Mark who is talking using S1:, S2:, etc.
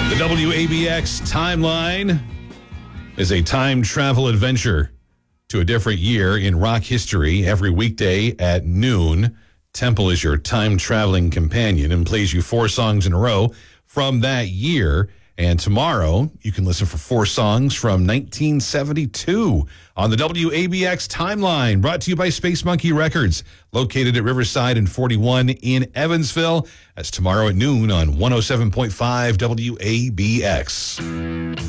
S1: The WABX timeline is a time travel adventure to a different year in rock history every weekday at noon. Temple is your time traveling companion and plays you 4 songs in a row from that year. And tomorrow, you can listen for 4 songs from 1972 on the WABX timeline, brought to you by Space Monkey Records, located at Riverside and 41 in Evansville. That's tomorrow at noon on 107.5 WABX.